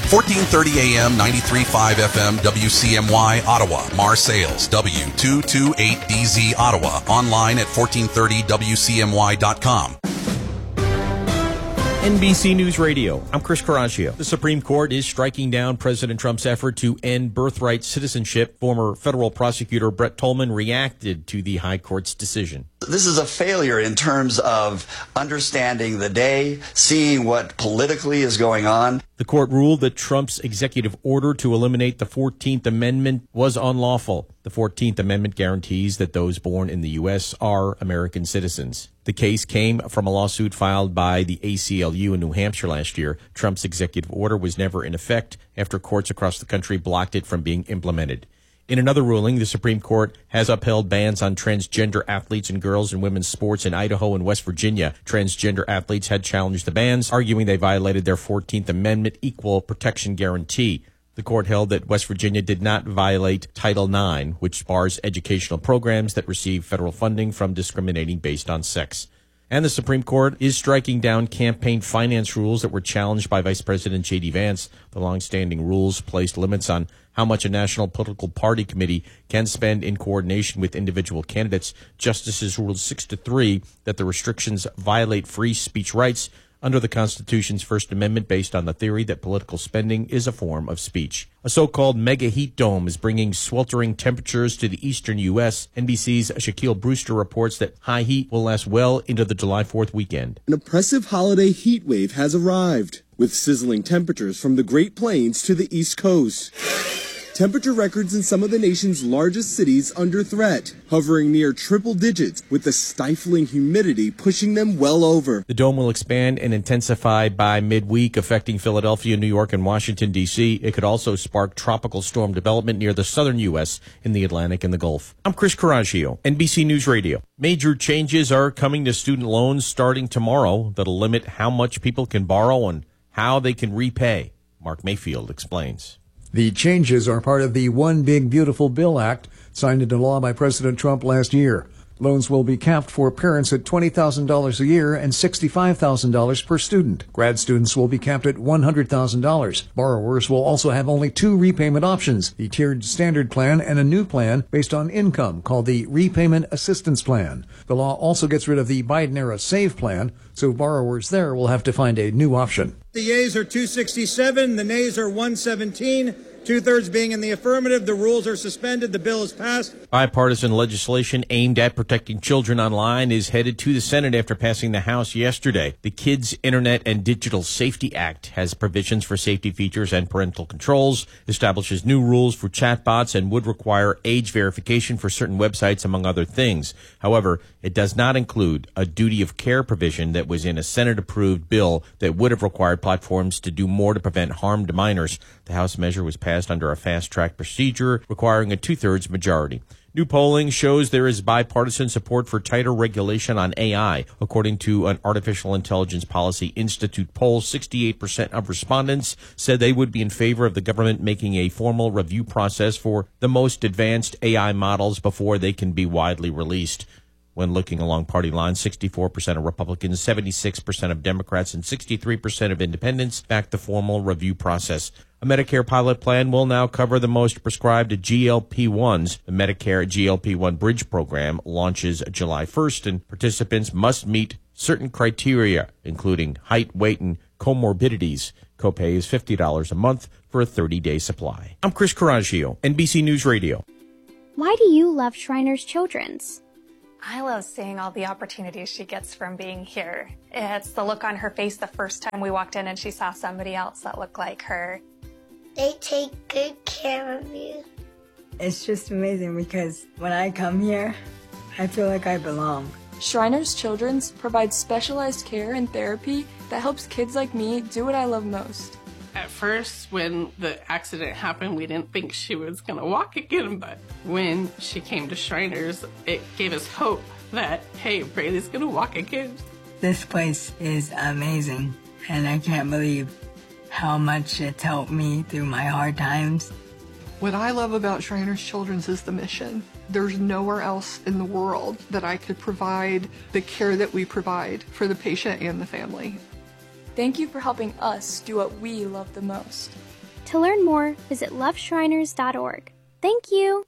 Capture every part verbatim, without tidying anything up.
fourteen thirty A M, ninety-three point five F M, W C M Y, Ottawa. Marseilles, W two two eight D Z, Ottawa. Online at fourteen thirty W C M Y dot com. N B C News Radio, I'm Chris Caraccio. The Supreme Court is striking down President Trump's effort to end birthright citizenship. Former federal prosecutor Brett Tolman reacted to the High Court's decision. This is a failure in terms of understanding the day, seeing what politically is going on. The court ruled that Trump's executive order to eliminate the fourteenth Amendment was unlawful. The fourteenth Amendment guarantees that those born in the U S are American citizens. The case came from a lawsuit filed by the A C L U in New Hampshire last year. Trump's executive order was never in effect after courts across the country blocked it from being implemented. In another ruling, the Supreme Court has upheld bans on transgender athletes and girls in women's sports in Idaho and West Virginia. Transgender athletes had challenged the bans, arguing they violated their fourteenth Amendment equal protection guarantee. The court held that West Virginia did not violate Title nine, which bars educational programs that receive federal funding from discriminating based on sex. And the Supreme Court is striking down campaign finance rules that were challenged by Vice President J D Vance. The longstanding rules placed limits on how much a national political party committee can spend in coordination with individual candidates. Justices ruled six to three that the restrictions violate free speech rights under the Constitution's First Amendment based on the theory that political spending is a form of speech. A so-called mega heat dome is bringing sweltering temperatures to the eastern U S. N B C's Shaquille Brewster reports that high heat will last well into the July fourth weekend. An oppressive holiday heat wave has arrived, with sizzling temperatures from the Great Plains to the East Coast. Temperature records in some of the nation's largest cities under threat, hovering near triple digits, with the stifling humidity pushing them well over. The dome will expand and intensify by midweek, affecting Philadelphia, New York, and Washington, D C. It could also spark tropical storm development near the southern U S in the Atlantic and the Gulf. I'm Chris Caraccio, N B C News Radio. Major changes are coming to student loans starting tomorrow that'll limit how much people can borrow and how they can repay. Mark Mayfield explains. The changes are part of the One Big Beautiful Bill Act signed into law by President Trump last year. Loans will be capped for parents at twenty thousand dollars a year and sixty-five thousand dollars per student. Grad students will be capped at one hundred thousand dollars. Borrowers will also have only two repayment options, the tiered standard plan and a new plan based on income called the Repayment Assistance Plan. The law also gets rid of the Biden-era SAVE plan, so borrowers there will have to find a new option. The yeas are two sixty-seven, the nays are one seventeen. Two-thirds being in the affirmative, the rules are suspended, the bill is passed. Bipartisan legislation aimed at protecting children online is headed to the Senate after passing the House yesterday. The Kids Internet and Digital Safety Act has provisions for safety features and parental controls, establishes new rules for chatbots, and would require age verification for certain websites, among other things. However, it does not include a duty of care provision that was in a Senate-approved bill that would have required platforms to do more to prevent harm to minors. The House measure was passed under a fast-track procedure requiring a two-thirds majority. New polling shows there is bipartisan support for tighter regulation on A I. According to an Artificial Intelligence Policy Institute poll, sixty-eight percent of respondents said they would be in favor of the government making a formal review process for the most advanced A I models before they can be widely released. When looking along party lines, sixty-four percent of Republicans, seventy-six percent of Democrats, and sixty-three percent of independents backed the formal review process. A Medicare pilot plan will now cover the most prescribed G L P ones. The Medicare G L P one Bridge program launches July first, and participants must meet certain criteria, including height, weight, and comorbidities. Copay is fifty dollars a month for a thirty-day supply. I'm Chris Caraccio, N B C News Radio. Why do you love Shriners Children's? I love seeing all the opportunities she gets from being here. It's the look on her face the first time we walked in and she saw somebody else that looked like her. They take good care of you. It's just amazing because when I come here, I feel like I belong. Shriners Children's provides specialized care and therapy that helps kids like me do what I love most. At first, when the accident happened, we didn't think she was going to walk again, but when she came to Shriners, it gave us hope that, hey, Braylee's going to walk again. This place is amazing, and I can't believe how much it's helped me through my hard times. What I love about Shriners Children's is the mission. There's nowhere else in the world that I could provide the care that we provide for the patient and the family. Thank you for helping us do what we love the most. To learn more, visit love shriners dot org. Thank you.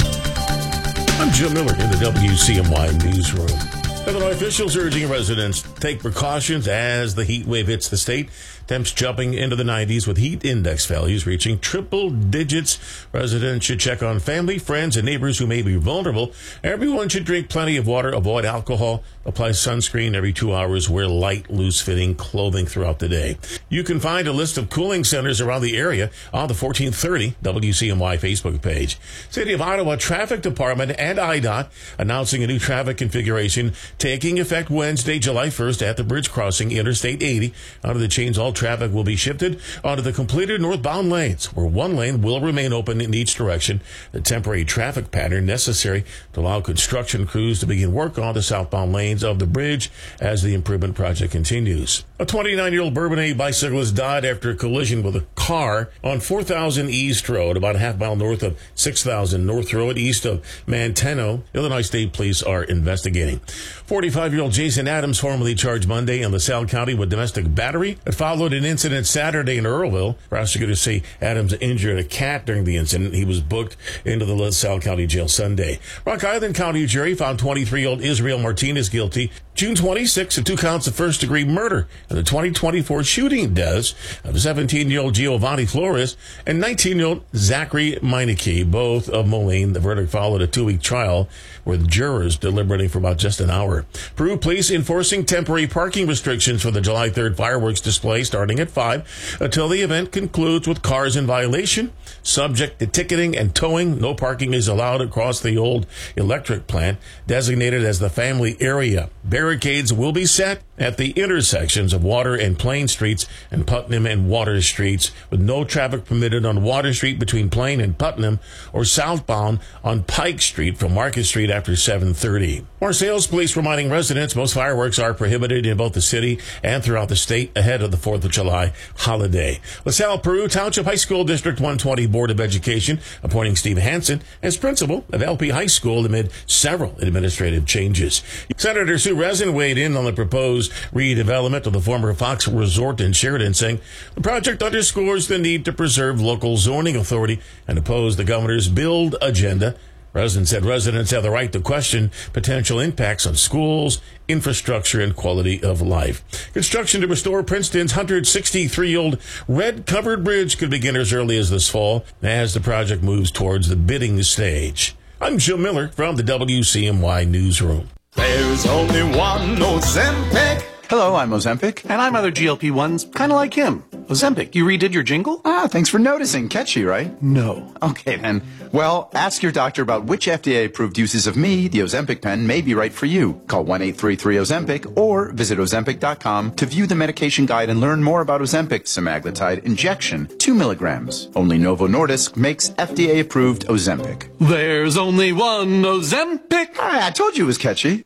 I'm Jim Miller in the W C M Y newsroom. Illinois officials urging residents to take precautions as the heat wave hits the state. Temps jumping into the nineties with heat index values reaching triple digits. Residents should check on family, friends, and neighbors who may be vulnerable. Everyone should drink plenty of water, avoid alcohol, apply sunscreen every two hours, wear light, loose-fitting clothing throughout the day. You can find a list of cooling centers around the area on the fourteen thirty W C M Y Facebook page. City of Ottawa Traffic Department and I D O T announcing a new traffic configuration taking effect Wednesday, July first at the bridge crossing Interstate eighty. Under the change, all traffic will be shifted onto the completed northbound lanes, where one lane will remain open in each direction. The temporary traffic pattern necessary to allow construction crews to begin work on the southbound lanes of the bridge as the improvement project continues. A twenty-nine-year-old Bourbonnais bicyclist died after a collision with a car on four thousand East Road, about a half mile north of six thousand North Road, east of Manteno. Illinois State Police are investigating. forty-five-year-old Jason Adams, formerly charged Monday in LaSalle County with domestic battery. It followed an incident Saturday in Earlville. Prosecutors say Adams injured a cat during the incident. He was booked into the LaSalle County Jail Sunday. Rock Island County jury found twenty-three-year-old Israel Martinez guilty June twenty-sixth of two counts of first-degree murder in the twenty twenty-four shooting deaths of seventeen-year-old Giovanni Flores and nineteen-year-old Zachary Meineke, both of Moline. The verdict followed a two-week trial with jurors deliberating for about just an hour. Peru police enforcing temporary parking restrictions for the July third fireworks display starting at five until the event concludes with cars in violation, subject to ticketing and towing. No parking is allowed across the old electric plant, designated as the family area. Barricades will be set at the intersections of Water and Plain Streets and Putnam and Water Streets, with no traffic permitted on Water Street between Plain and Putnam or southbound on Pike Street from Market Street after seven thirty. Marseilles police reminding residents most fireworks are prohibited in both the city and throughout the state ahead of the fourth of July holiday. LaSalle, Peru Township High School District one twenty Board of Education appointing Steve Hansen as principal of L P High School amid several administrative changes. Senator Sue Rezin weighed in on the proposed redevelopment of the former Fox Resort in Sheridan, saying the project underscores the need to preserve local zoning authority and oppose the governor's build agenda. Residents said residents have the right to question potential impacts on schools, infrastructure, and quality of life. Construction to restore Princeton's one hundred sixty-three-year-old red-covered bridge could begin as early as this fall as the project moves towards the bidding stage. I'm Jim Miller from the W C M Y Newsroom. There's only one Ozempic. Hello, I'm Ozempic. And I'm other G L P ones, kind of like him. Ozempic, you redid your jingle? Ah, thanks for noticing. Catchy, right? No. Okay, then. Well, ask your doctor about which F D A-approved uses of me, the Ozempic pen, may be right for you. Call one eight three three Ozempic or visit Ozempic dot com to view the medication guide and learn more about Ozempic semaglutide injection, two milligrams. Only Novo Nordisk makes F D A-approved Ozempic. There's only one Ozempic. Ah, I told you it was catchy.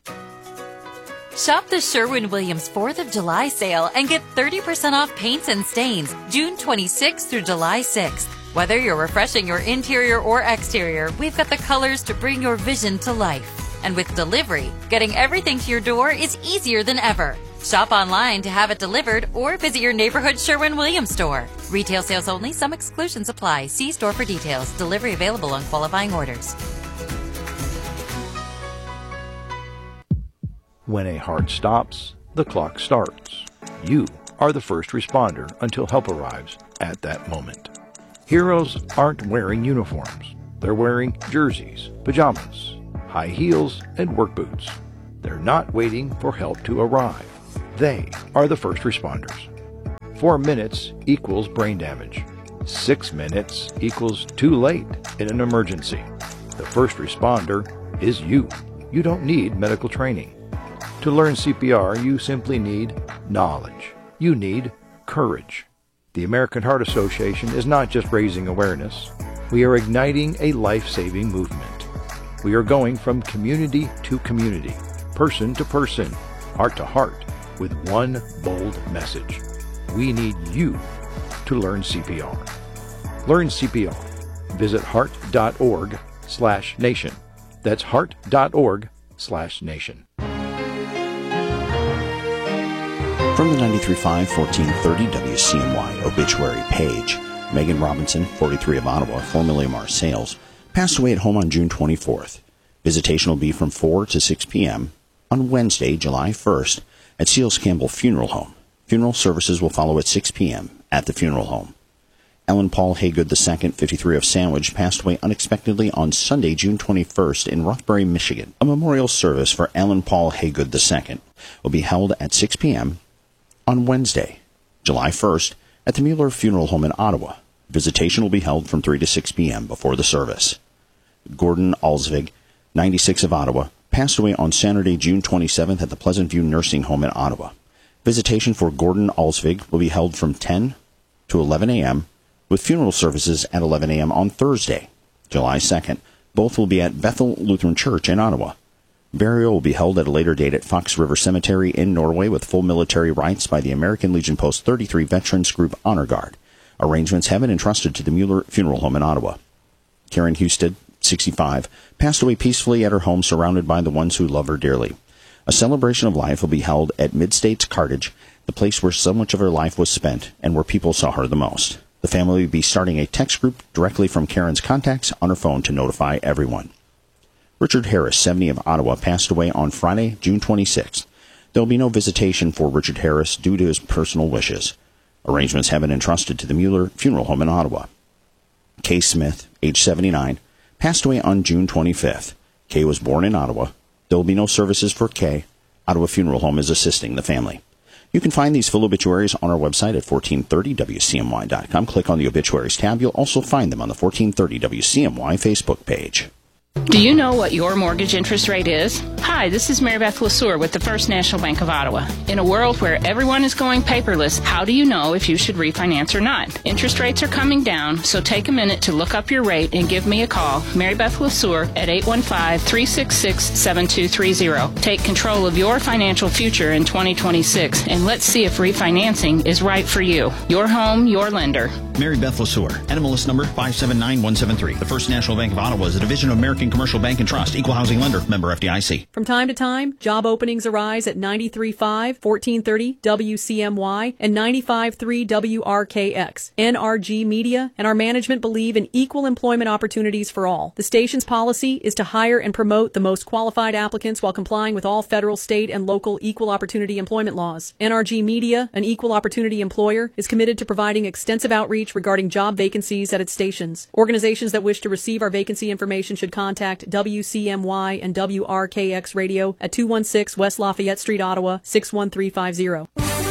Shop the Sherwin-Williams fourth of July sale and get thirty percent off paints and stains June twenty-sixth through July sixth. Whether you're refreshing your interior or exterior, we've got the colors to bring your vision to life. And with delivery, getting everything to your door is easier than ever. Shop online to have it delivered or visit your neighborhood Sherwin-Williams store. Retail sales only. Some exclusions apply. See store for details. Delivery available on qualifying orders. When a heart stops, the clock starts. You are the first responder until help arrives at that moment. Heroes aren't wearing uniforms. They're wearing jerseys, pajamas, high heels, and work boots. They're not waiting for help to arrive. They are the first responders. Four minutes equals brain damage. Six minutes equals too late in an emergency. The first responder is you. You don't need medical training. To learn C P R, you simply need knowledge. You need courage. The American Heart Association is not just raising awareness. We are igniting a life-saving movement. We are going from community to community, person to person, heart to heart, with one bold message. We need you to learn C P R. Learn C P R. Visit heart.org slash nation. That's heart.org slash nation. From the ninety-three point five, fourteen thirty W C M Y obituary page, Megan Robinson, forty-three, of Ottawa, formerly of Mars Sales, passed away at home on June twenty-fourth. Visitation will be from four to six p.m. on Wednesday, July first, at Seals Campbell Funeral Home. Funeral services will follow at six p.m. at the funeral home. Ellen Paul Haygood the second, fifty-three, of Sandwich, passed away unexpectedly on Sunday, June twenty-first, in Rothbury, Michigan. A memorial service for Ellen Paul Haygood the second will be held at six p.m. on Wednesday, July first, at the Mueller Funeral Home in Ottawa. Visitation will be held from three to six p.m. before the service. Gordon Alsvig, ninety-six, of Ottawa, passed away on Saturday, June twenty-seventh, at the Pleasant View Nursing Home in Ottawa. Visitation for Gordon Alsvig will be held from ten to eleven a.m., with funeral services at eleven a.m. on Thursday, July second. Both will be at Bethel Lutheran Church in Ottawa. Burial will be held at a later date at Fox River Cemetery in Norway with full military rites by the American Legion Post thirty-three Veterans Group Honor Guard. Arrangements have been entrusted to the Mueller Funeral Home in Ottawa. Karen Husted, sixty-five, passed away peacefully at her home surrounded by the ones who love her dearly. A celebration of life will be held at Mid-States Cartage, the place where so much of her life was spent and where people saw her the most. The family will be starting a text group directly from Karen's contacts on her phone to notify everyone. Richard Harris, seventy, of Ottawa, passed away on Friday, June twenty-sixth. There will be no visitation for Richard Harris due to his personal wishes. Arrangements have been entrusted to the Mueller Funeral Home in Ottawa. Kay Smith, age seventy-nine, passed away on June twenty-fifth. Kay was born in Ottawa. There will be no services for Kay. Ottawa Funeral Home is assisting the family. You can find these full obituaries on our website at fourteen thirty W C M Y dot com. Click on the Obituaries tab. You'll also find them on the fourteen thirty W C M Y Facebook page. Do you know what your mortgage interest rate is? Hi, this is Mary Beth LeSueur with the First National Bank of Ottawa. In a world where everyone is going paperless, how do you know if you should refinance or not? Interest rates are coming down, so take a minute to look up your rate and give me a call, Mary Beth LeSueur, at eight one five, three six six, seven two three zero. Take control of your financial future in twenty twenty-six, and let's see if refinancing is right for you. Your home, your lender. Mary Beth LeSueur, N M L S number five seven nine one seven three. The First National Bank of Ottawa is a division of American Commercial Bank and Trust, equal housing lender, member F D I C. From time to time, job openings arise at ninety-three point five, fourteen thirty W C M Y and ninety-five point three W R K X. N R G Media and our management believe in equal employment opportunities for all. The station's policy is to hire and promote the most qualified applicants while complying with all federal, state, and local equal opportunity employment laws. N R G Media, an equal opportunity employer, is committed to providing extensive outreach regarding job vacancies at its stations. Organizations that wish to receive our vacancy information should contact W C M Y and W R K X Radio at two one six West Lafayette Street, Ottawa, six one three five zero.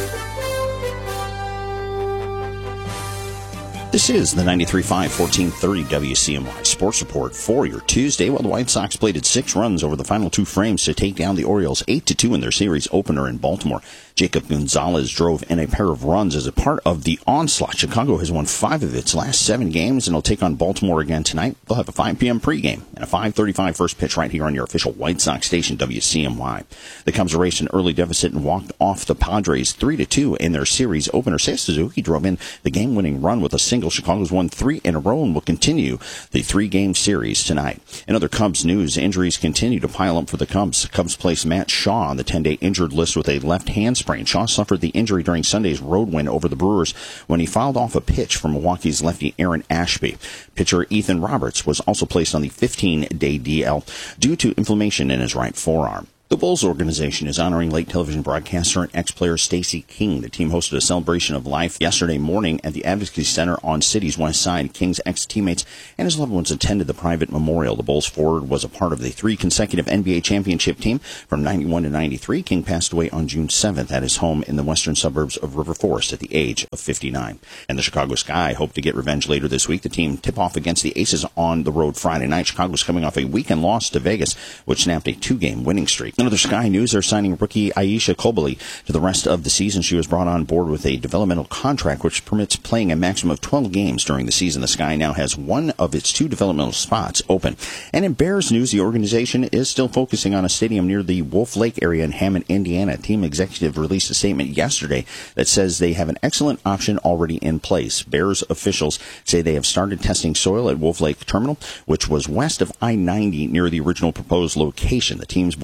This is the ninety-three point five, fourteen thirty W C M Y Sports Report for your Tuesday. While the White Sox bladed six runs over the final two frames to take down the Orioles eight to two in their series opener in Baltimore. Jacob Gonzalez drove in a pair of runs as a part of the onslaught. Chicago has won five of its last seven games and will take on Baltimore again tonight. They'll have a five p.m. pregame and a five thirty-five first pitch right here on your official White Sox station, W C M Y. The Cubs erased an early deficit and walked off the Padres three to two in their series opener. Seiya Suzuki drove in the game-winning run with a single. Chicago's won three in a row and will continue the three-game series tonight. In other Cubs news, injuries continue to pile up for the Cubs. Cubs placed Matt Shaw on the ten-day injured list with a left hand sprain. Shaw suffered the injury during Sunday's road win over the Brewers when he fouled off a pitch from Milwaukee's lefty Aaron Ashby. Pitcher Ethan Roberts was also placed on the fifteen-day D L due to inflammation in his right forearm. The Bulls organization is honoring late television broadcaster and ex-player Stacey King. The team hosted a celebration of life yesterday morning at the Advocacy Center on City's West Side. King's ex-teammates and his loved ones attended the private memorial. The Bulls forward was a part of the three consecutive N B A championship team from ninety-one to ninety-three. King passed away on June seventh at his home in the western suburbs of River Forest at the age of fifty-nine. And the Chicago Sky hope to get revenge later this week. The team tip off against the Aces on the road Friday night. Chicago's coming off a weekend loss to Vegas, which snapped a two-game winning streak. In other Sky news, they're signing rookie Aisha Kobali to the rest of the season. She was brought on board with a developmental contract which permits playing a maximum of twelve games during the season. The Sky now has one of its two developmental spots open. And in Bears news, the organization is still focusing on a stadium near the Wolf Lake area in Hammond, Indiana. A team executive released a statement yesterday that says they have an excellent option already in place. Bears officials say they have started testing soil at Wolf Lake Terminal, which was west of I ninety near the original proposed location. The team's board of directors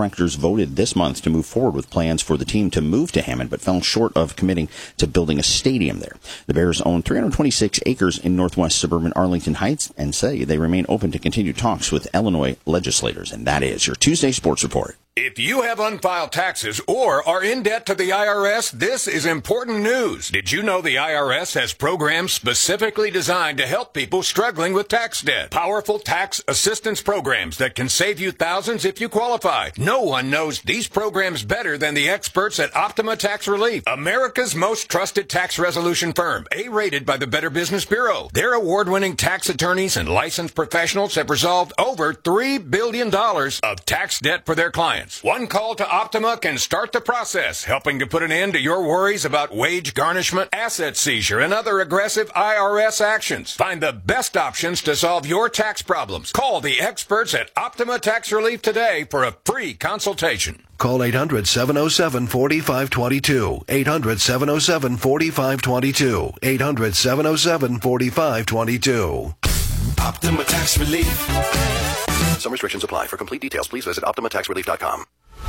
directors voted this month to move forward with plans for the team to move to Hammond, but fell short of committing to building a stadium there. The Bears own three hundred twenty-six acres in northwest suburban Arlington Heights and say they remain open to continue talks with Illinois legislators. And that is your Tuesday Sports Report. If you have unfiled taxes or are in debt to the I R S, this is important news. Did you know the I R S has programs specifically designed to help people struggling with tax debt? Powerful tax assistance programs that can save you thousands if you qualify. No one knows these programs better than the experts at Optima Tax Relief, America's most trusted tax resolution firm, A-rated by the Better Business Bureau. Their award-winning tax attorneys and licensed professionals have resolved over three billion dollars of tax debt for their clients. One call to Optima can start the process, helping to put an end to your worries about wage garnishment, asset seizure, and other aggressive I R S actions. Find the best options to solve your tax problems. Call the experts at Optima Tax Relief today for a free consultation. Call eight hundred, seven oh seven, four five two two. eight hundred, seven oh seven, four five two two. eight hundred, seven oh seven, four five two two. Optima Tax Relief. Some restrictions apply. For complete details, please visit optima tax relief dot com.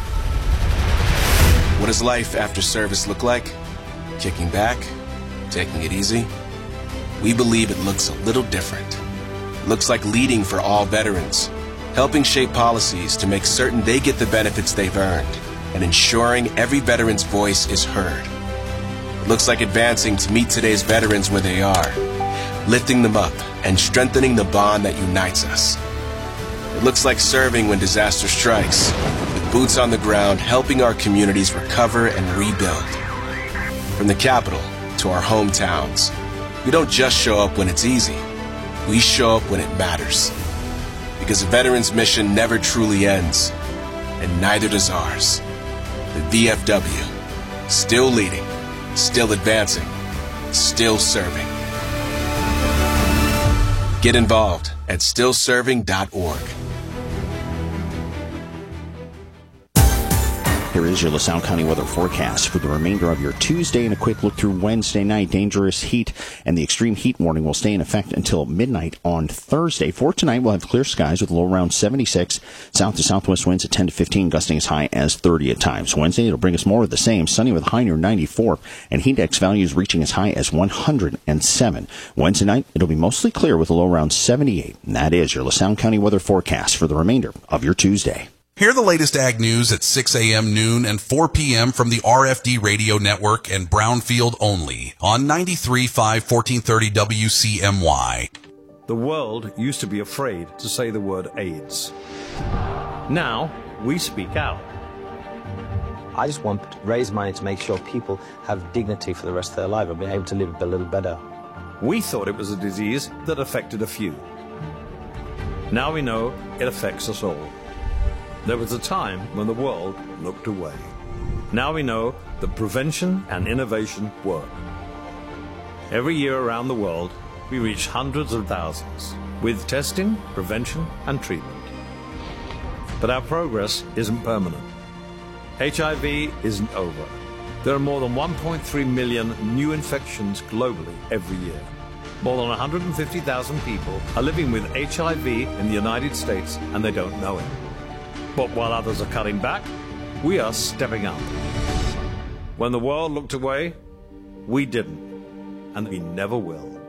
What does life after service look like? Kicking back? Taking it easy? We believe it looks a little different. It looks like leading for all veterans, helping shape policies to make certain they get the benefits they've earned, and ensuring every veteran's voice is heard. It looks like advancing to meet today's veterans where they are, lifting them up and strengthening the bond that unites us. It looks like serving when disaster strikes, with boots on the ground helping our communities recover and rebuild. From the capital to our hometowns, we don't just show up when it's easy. We show up when it matters. Because a veteran's mission never truly ends, and neither does ours. The V F W, still leading, still advancing, still serving. Get involved at still serving dot org. Here is your LaSalle County weather forecast for the remainder of your Tuesday and a quick look through Wednesday night. Dangerous heat and the extreme heat warning will stay in effect until midnight on Thursday. For tonight, we'll have clear skies with a low around seventy-six, south to southwest winds at ten to fifteen, gusting as high as thirty at times. Wednesday, it'll bring us more of the same, sunny with a high near ninety-four, and heat index values reaching as high as one hundred seven. Wednesday night, it'll be mostly clear with a low around seventy-eight. And that is your LaSalle County weather forecast for the remainder of your Tuesday. Hear the latest ag news at six a.m., noon, and four p.m. from the R F D Radio Network and Brownfield only on ninety-three point five, fourteen thirty W C M Y. The world used to be afraid to say the word AIDS. Now, we speak out. I just want to raise money to make sure people have dignity for the rest of their life and be able to live a little better. We thought it was a disease that affected a few. Now we know it affects us all. There was a time when the world looked away. Now we know that prevention and innovation work. Every year around the world, we reach hundreds of thousands with testing, prevention, and treatment. But our progress isn't permanent. H I V isn't over. There are more than one point three million new infections globally every year. More than one hundred fifty thousand people are living with H I V in the United States and they don't know it. But while others are cutting back, we are stepping up. When the world looked away, we didn't, and we never will.